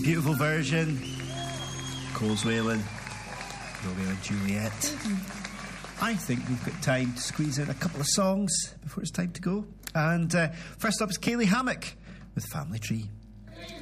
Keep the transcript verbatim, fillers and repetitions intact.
Beautiful version. Cole's Wailing, Romeo and Juliet. I think we've got time to squeeze in a couple of songs before it's time to go. And uh, first up is Kaylee Hammock with Family Tree.